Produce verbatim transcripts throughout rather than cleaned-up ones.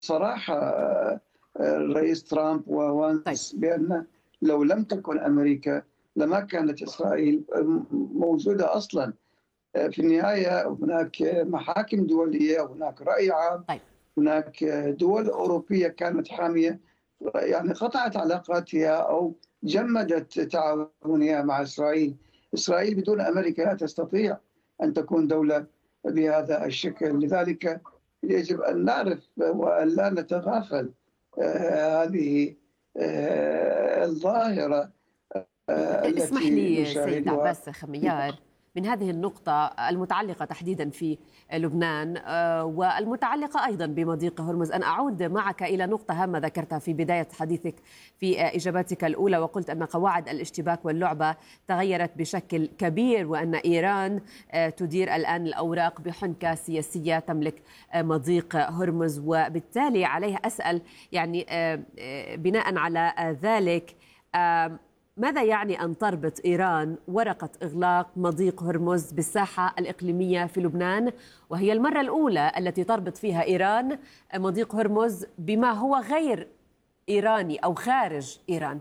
صراحة الرئيس ترامب طيب. ووانس بأن لو لم تكن أمريكا لما كانت إسرائيل موجودة أصلا. في النهاية هناك محاكم دولية، هناك رأي عام، طيب. هناك دول أوروبية كانت حامية، يعني قطعت علاقاتها أو جمدت تعاونها مع إسرائيل. إسرائيل بدون أمريكا لا تستطيع أن تكون دولة بهذا الشكل. لذلك يجب أن نعرف وأن لا نتغافل آه، هذه آه، الظاهرة آه، اسمح التي لي سيد نشاهدها. عباس خميار، من هذه النقطة المتعلقة تحديدا في لبنان آه، والمتعلقة أيضا بمضيق هرمز، أن أعود معك إلى نقطة هامة ذكرتها في بداية حديثك في آه، إجاباتك الأولى، وقلت أن قواعد الاشتباك واللعبة تغيرت بشكل كبير، وأن إيران آه، تدير الآن الأوراق بحنكة سياسية تملك آه، مضيق هرمز، وبالتالي عليه أسأل يعني آه، آه، بناء على آه، ذلك آه، ماذا يعني أن تربط إيران ورقة إغلاق مضيق هرمز بالساحة الإقليمية في لبنان، وهي المرة الأولى التي تربط فيها إيران مضيق هرمز بما هو غير إيراني أو خارج إيران؟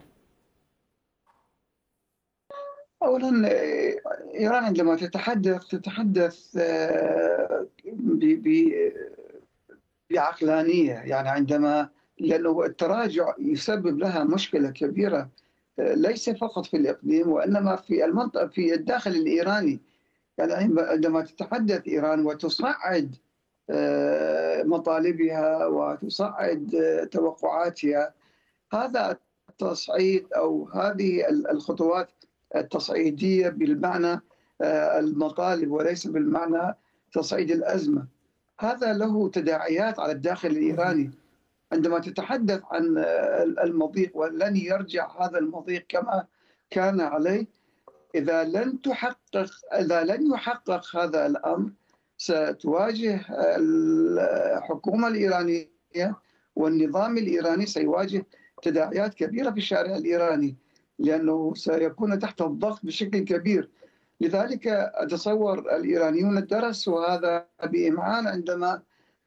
أولا إيران عندما تتحدث تتحدث آه، ب- ب- بعقلانية، يعني عندما لأنه التراجع يسبب لها مشكلة كبيرة ليس فقط في الإقليم وإنما في المنطقة في الداخل الإيراني. يعني عندما تتحدث إيران وتصعد آه، مطالبها وتصعد آه، توقعاتها، هذا التصعيد أو هذه الخطوات التصعيدية بالمعنى آه، المطالب وليس بالمعنى تصعيد الأزمة، هذا له تداعيات على الداخل الإيراني. عندما تتحدث عن المضيق ولن يرجع هذا المضيق كما كان عليه، إذا لن تحقق إذا لن يحقق هذا الأمر ستواجه الحكومة الإيرانية والنظام الإيراني سيواجه تداعيات كبيرة في الشارع الإيراني، لأنه سيكون تحت الضغط بشكل كبير. لذلك أتصور الإيرانيون درسوا هذا بإمعان عندما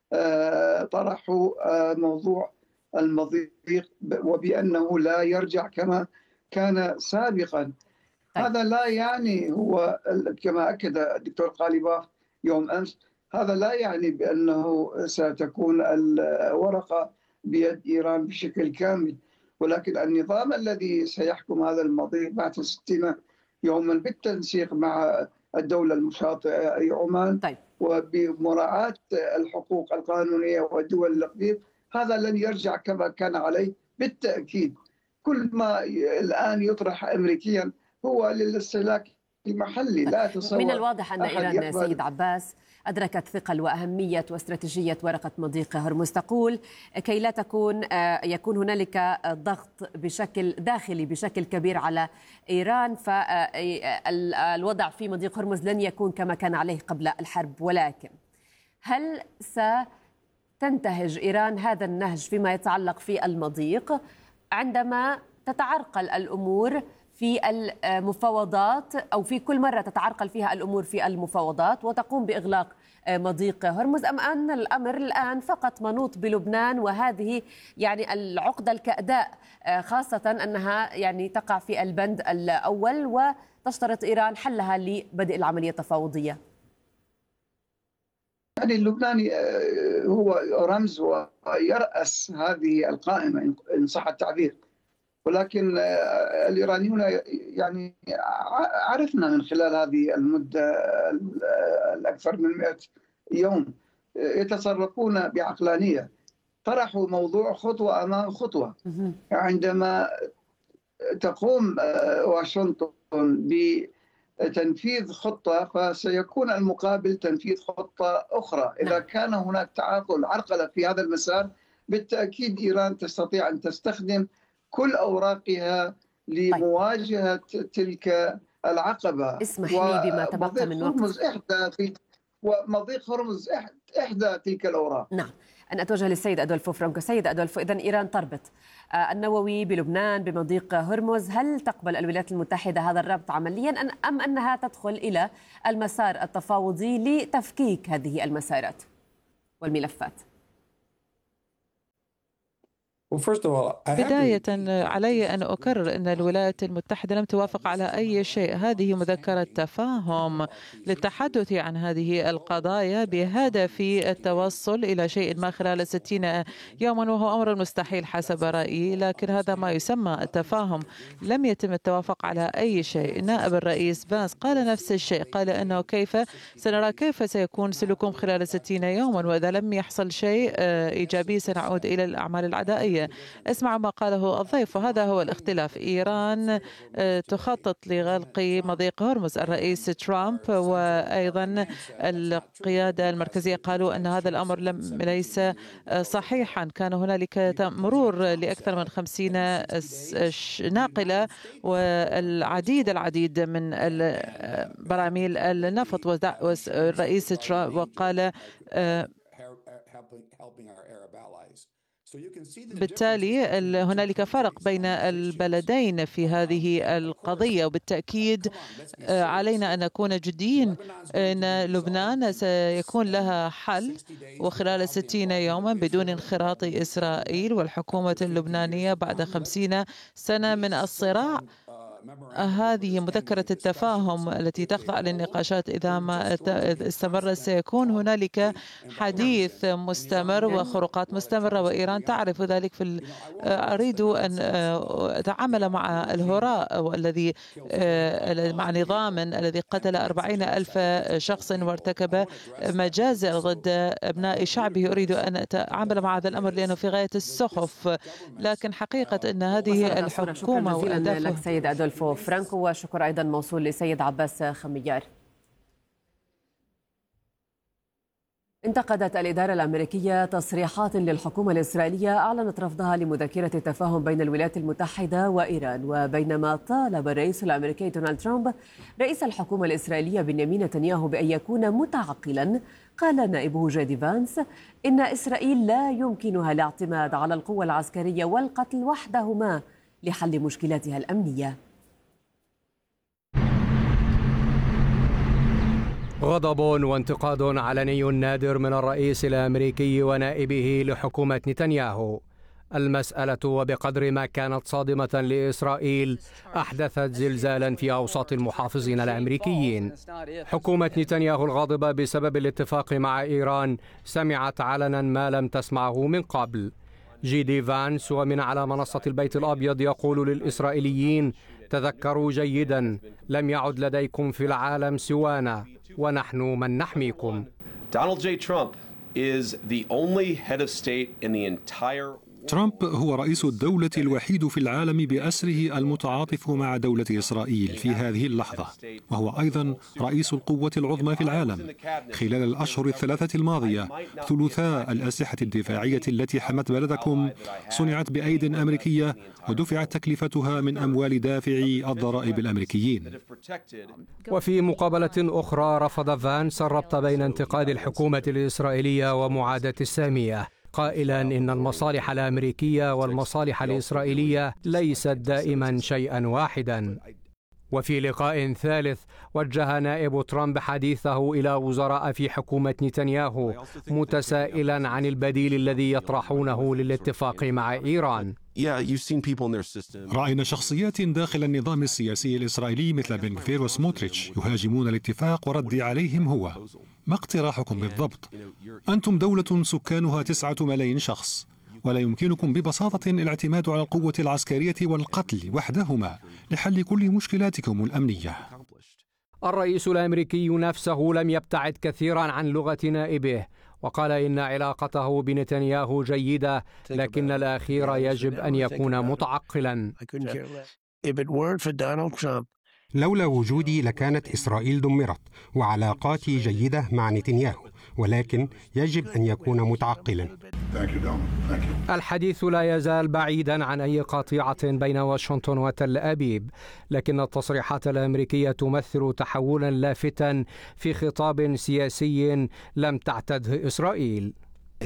آه، طرحوا آه، موضوع المضيق وبأنه لا يرجع كما كان سابقا. طيب. هذا لا يعني هو كما أكد الدكتور قاليباف يوم أمس، هذا لا يعني بأنه ستكون الورقة بيد إيران بشكل كامل، ولكن النظام الذي سيحكم هذا المضيق بعد ستين يوما بالتنسيق مع الدولة المشاطئة أي عمان طيب. وبمراعاة الحقوق القانونية ودول الإقليم، هذا لن يرجع كما كان عليه بالتأكيد. كل ما الآن يطرح أمريكيا هو للاستهلاك المحلي، طيب. لا من أتصور الواضح أن أحد إيران يقبل. سيد عباس أدركت ثقل وأهمية واستراتيجية ورقة مضيق هرمز، تقول كي لا تكون يكون هنالك ضغط بشكل داخلي بشكل كبير على إيران، فالوضع في مضيق هرمز لن يكون كما كان عليه قبل الحرب. ولكن هل ستنتهج إيران هذا النهج فيما يتعلق في المضيق عندما تتعرقل الأمور في المفاوضات، أو في كل مرة تتعرقل فيها الأمور في المفاوضات وتقوم بإغلاق مضيق هرمز، أم أن الأمر الآن فقط منوط بلبنان وهذه يعني العقدة الكأداء، خاصة أنها يعني تقع في البند الأول وتشترط إيران حلها لبدء العملية التفاوضية؟ يعني اللبناني هو رمز ويرأس هذه القائمة إن صح التعبير، ولكن الإيرانيون يعني عرفنا من خلال هذه المدة الأكثر من مئة يوم يتصرفون بعقلانية. طرحوا موضوع خطوة أمام خطوة. عندما تقوم واشنطن بتنفيذ خطة فسيكون المقابل تنفيذ خطة أخرى. إذا نعم. كان هناك تعاطل عرقلة في هذا المسار بالتأكيد إيران تستطيع أن تستخدم كل أوراقها طيب. لمواجهة تلك العقبة. اسمح لي بما تبقى من ومضيق وقت. هرمز إحدى تلك ومضيق هرمز إحدى تلك الأوراق. نعم. أن أتوجه للسيد أدولفو فرانكو. سيد أدولفو، إذن إيران تربط النووي بلبنان بمضيق هرمز، هل تقبل الولايات المتحدة هذا الربط عمليا أم أنها تدخل إلى المسار التفاوضي لتفكيك هذه المسارات والملفات؟ بداية علي أن أكرر أن الولايات المتحدة لم توافق على أي شيء. هذه مذكرة تفاهم للتحدث عن هذه القضايا بهدف التوصل إلى شيء ما خلال ستين يوما، وهو أمر مستحيل حسب رأيي، لكن هذا ما يسمى التفاهم. لم يتم التوافق على أي شيء. نائب الرئيس فانس قال نفس الشيء، قال أنه كيف سنرى كيف سيكون سلوكهم خلال ستين يوما، وإذا لم يحصل شيء إيجابي سنعود إلى الأعمال العدائية. اسمعوا ما قاله الضيف، وهذا هو الاختلاف. إيران تخطط لغلق مضيق هرمز. الرئيس ترامب وأيضا القيادة المركزية قالوا أن هذا الأمر لم ليس صحيحا. كان هنالك مرور لأكثر من خمسين ناقلة والعديد العديد من براميل النفط، والرئيس ترامب وقال بالتالي هنالك فرق بين البلدين في هذه القضية، وبالتأكيد علينا أن نكون جديين أن لبنان سيكون لها حل وخلال ستين يوما بدون انخراط إسرائيل والحكومة اللبنانية بعد خمسين سنة من الصراع. هذه مذكرة التفاهم التي تخضع للنقاشات. إذا ما استمر سيكون هنالك حديث مستمر وخروقات مستمرة، وإيران تعرف ذلك. في أريد أن أتعامل مع الهراء الذي مع نظام الذي قتل أربعين ألف شخص وارتكب مجازر ضد أبناء شعبه. أريد أن أتعامل مع هذا الأمر لأنه في غاية السخف، لكن حقيقة أن هذه الحكومة لك سيد أدولفو فرانكو، وشكر أيضا موصول لسيد عباس خميار. انتقدت الإدارة الأمريكية تصريحات للحكومة الإسرائيلية أعلنت رفضها لمذكرة التفاهم بين الولايات المتحدة وإيران. وبينما طالب الرئيس الأمريكي دونالد ترامب رئيس الحكومة الإسرائيلية بنيامين نتنياهو بأن يكون متعقلا، قال نائبه جيدي فانس إن إسرائيل لا يمكنها الاعتماد على القوة العسكرية والقتل وحدهما لحل مشكلاتها الأمنية. غضب وانتقاد علني نادر من الرئيس الأمريكي ونائبه لحكومة نتنياهو. المسألة وبقدر ما كانت صادمة لإسرائيل أحدثت زلزالا في أوساط المحافظين الأمريكيين. حكومة نتنياهو الغاضبة بسبب الاتفاق مع إيران سمعت علنا ما لم تسمعه من قبل. جيدي فانس ومن على منصة البيت الأبيض يقول للإسرائيليين: تذكروا جيدا، لم يعد لديكم في العالم سوانا، ونحن من نحميكم. Donald J. Trump is the only head of state in the entire ترامب هو رئيس الدولة الوحيد في العالم بأسره المتعاطف مع دولة إسرائيل في هذه اللحظة، وهو أيضا رئيس القوة العظمى في العالم. خلال الأشهر الثلاثة الماضية ثلثاء الأسلحة الدفاعية التي حمت بلدكم صنعت بأيد أمريكية ودفعت تكلفتها من أموال دافعي الضرائب الأمريكيين. وفي مقابلة أخرى رفض فانس الربط بين انتقاد الحكومة الإسرائيلية ومعاداة السامية، قائلا إن المصالح الأمريكية والمصالح الإسرائيلية ليست دائما شيئا واحدا. وفي لقاء ثالث وجه نائب ترامب حديثه إلى وزراء في حكومة نتنياهو متسائلا عن البديل الذي يطرحونه للاتفاق مع إيران. رأينا شخصيات داخل النظام السياسي الإسرائيلي مثل بن غفير وسموتريتش يهاجمون الاتفاق، وردي عليهم هو: ما اقتراحكم بالضبط؟ أنتم دولة سكانها تسعة ملايين شخص، ولا يمكنكم ببساطة الاعتماد على القوة العسكرية والقتل وحدهما لحل كل مشكلاتكم الأمنية. الرئيس الأمريكي نفسه لم يبتعد كثيرا عن لغة نائبه، وقال إن علاقته بنتنياهو جيدة، لكن الأخير يجب أن يكون متعقلا. لولا وجودي لكانت إسرائيل دمرت، وعلاقاتي جيدة مع نتنياهو، ولكن يجب أن يكون متعقلا. الحديث لا يزال بعيدا عن أي قطيعة بين واشنطن وتل أبيب، لكن التصريحات الأمريكية تمثل تحولا لافتا في خطاب سياسي لم تعتده إسرائيل.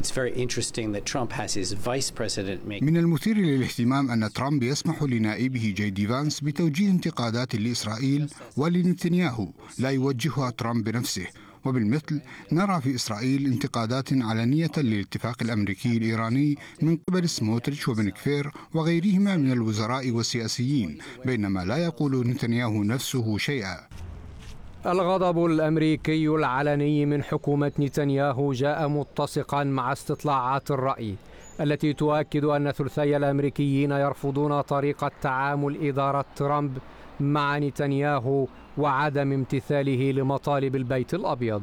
من المثير للاهتمام أن ترامب يسمح لنائبه جيدي فانس بتوجيه انتقادات لإسرائيل ولنتنياهو لا يوجهها ترامب بنفسه، وبالمثل نرى في إسرائيل انتقادات علنية للاتفاق الأمريكي الإيراني من قبل سموتريتش وبن كفير وغيرهما من الوزراء والسياسيين، بينما لا يقول نتنياهو نفسه شيئا. الغضب الأمريكي العلني من حكومة نتنياهو جاء متسقا مع استطلاعات الرأي التي تؤكد أن ثلثي الأمريكيين يرفضون طريقة تعامل إدارة ترامب مع نتنياهو وعدم امتثاله لمطالب البيت الأبيض.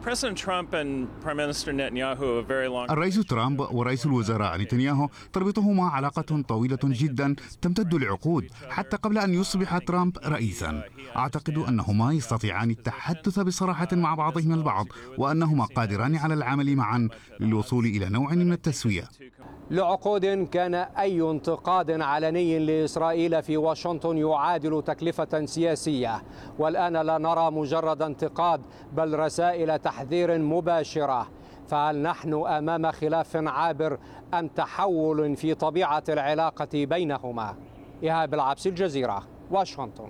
الرئيس ترامب ورئيس الوزراء نتنياهو تربطهما علاقة طويلة جدا تمتد لعقود حتى قبل أن يصبح ترامب رئيسا. أعتقد أنهما يستطيعان التحدث بصراحة مع بعضهما البعض، وأنهما قادران على العمل معا للوصول إلى نوع من التسوية. لعقود كان أي انتقاد علني لإسرائيل في واشنطن يعادل تكلفة سياسية، والآن لا نرى مجرد انتقاد بل رسائل تحذير مباشرة. فهل نحن أمام خلاف عابر أم تحول في طبيعة العلاقة بينهما؟ إيهاب العبسي، الجزيرة، واشنطن.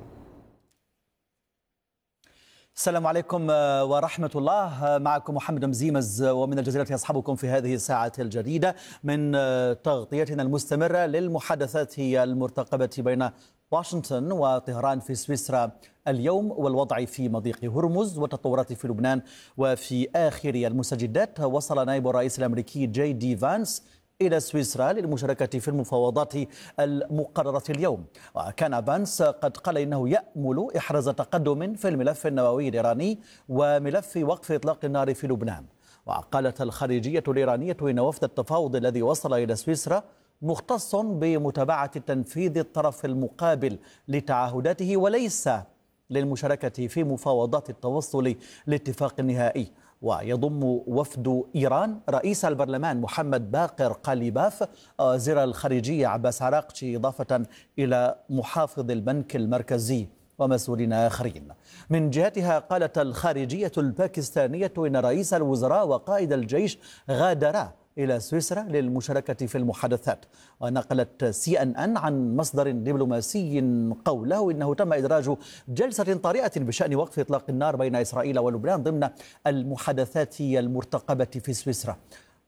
السلام عليكم ورحمة الله. معكم محمد مزيمز، ومن الجزيرة يصحبكم في هذه الساعة الجديدة من تغطيتنا المستمرة للمحادثات المرتقبة بين واشنطن وطهران في سويسرا اليوم، والوضع في مضيق هرمز، والتطورات في لبنان. وفي آخر المستجدات وصل نائب الرئيس الأمريكي جي دي فانس إلى سويسرا للمشاركة في المفاوضات المقررة اليوم. وكان فانس قد قال إنه يأمل إحراز تقدم في الملف النووي الإيراني وملف وقف إطلاق النار في لبنان. وقالت الخارجية الإيرانية إن وفد التفاوض الذي وصل إلى سويسرا مختص بمتابعة تنفيذ الطرف المقابل لتعهداته وليس للمشاركة في مفاوضات التوصل لاتفاق نهائي. ويضم وفد إيران رئيس البرلمان محمد باقر قاليباف، وزير الخارجية عباس عراقجي، إضافة إلى محافظ البنك المركزي ومسؤولين آخرين. من جهتها قالت الخارجية الباكستانية إن رئيس الوزراء وقائد الجيش غادرا إلى سويسرا للمشاركة في المحادثات. ونقلت سي أن أن عن مصدر دبلوماسي قوله إنه تم إدراج جلسة طارئة بشأن وقف إطلاق النار بين إسرائيل ولبنان ضمن المحادثات المرتقبة في سويسرا.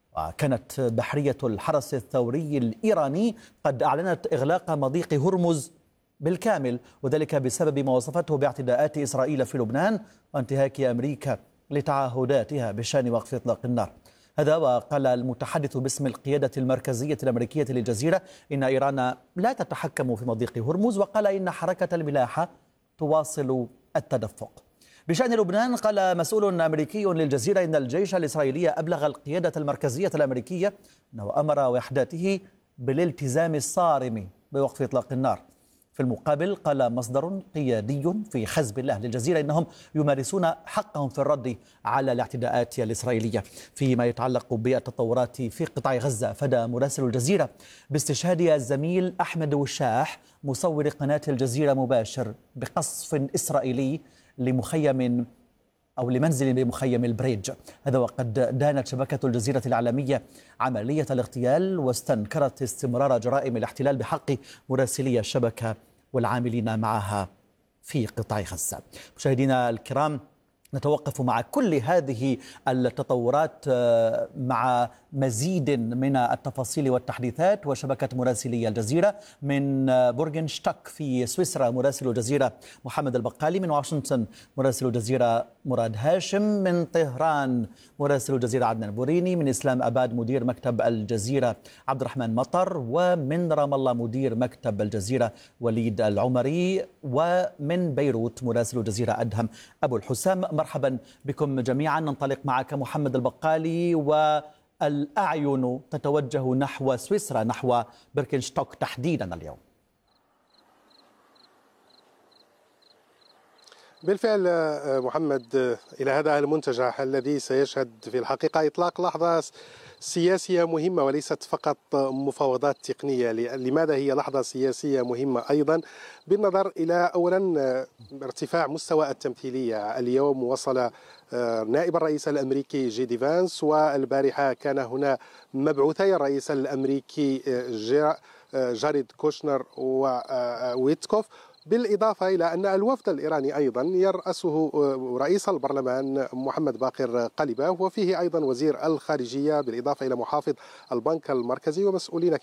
وكانت بحرية الحرس الثوري الإيراني قد أعلنت إغلاق مضيق هرمز بالكامل، وذلك بسبب ما وصفته باعتداءات إسرائيل في لبنان وانتهاك أمريكا لتعهداتها بشأن وقف إطلاق النار. هذا وقال المتحدث باسم القيادة المركزية الأمريكية للجزيرة إن إيران لا تتحكم في مضيق هرمز، وقال إن حركة الملاحة تواصل التدفق. بشأن لبنان قال مسؤول أمريكي للجزيرة إن الجيش الإسرائيلي أبلغ القيادة المركزية الأمريكية أنه أمر وحداته بالالتزام الصارم بوقف إطلاق النار. في المقابل قال مصدر قيادي في حزب الله للجزيرة إنهم يمارسون حقهم في الرد على الاعتداءات الإسرائيلية. فيما يتعلق بالتطورات في قطاع غزة، فدى مراسل الجزيرة باستشهاد الزميل أحمد وشاح مصور قناة الجزيرة مباشر بقصف إسرائيلي لمخيم أو لمنزل بمخيم البريج. هذا وقد دانت شبكة الجزيرة الإعلامية عملية الاغتيال، واستنكرت استمرار جرائم الاحتلال بحق مراسلي الشبكة والعاملين معها في قطاع غزة. مشاهدينا الكرام، نتوقف مع كل هذه التطورات مع مزيد من التفاصيل والتحديثات وشبكة مراسلي الجزيرة. من بورغنشتاك في سويسرا مراسل الجزيرة محمد البقالي، من واشنطن مراسل الجزيرة مراد هاشم، من طهران مراسل الجزيرة عدنان بوريني، من إسلام أباد مدير مكتب الجزيرة عبد الرحمن مطر، ومن رام الله مدير مكتب الجزيرة وليد العمري، ومن بيروت مراسل الجزيرة أدهم أبو الحسام. مرحبا بكم جميعا. ننطلق معك محمد البقالي، والأعين تتوجه نحو سويسرا، نحو بيركنشتوك تحديدا اليوم. بالفعل محمد، إلى هذا المنتجع الذي سيشهد في الحقيقة إطلاق لحظة سياسية مهمة وليست فقط مفاوضات تقنية. لماذا هي لحظة سياسية مهمة أيضا؟ بالنظر إلى أولا ارتفاع مستوى التمثيلية. اليوم وصل نائب الرئيس الأمريكي جي دي فانس، والبارحة كان هنا مبعوثي الرئيس الأمريكي جاريد كوشنر وويتكوف. بالإضافة إلى أن الوفد الإيراني أيضا يرأسه رئيس البرلمان محمد باقر قلبة، وفيه أيضا وزير الخارجية بالإضافة إلى محافظ البنك المركزي ومسؤولين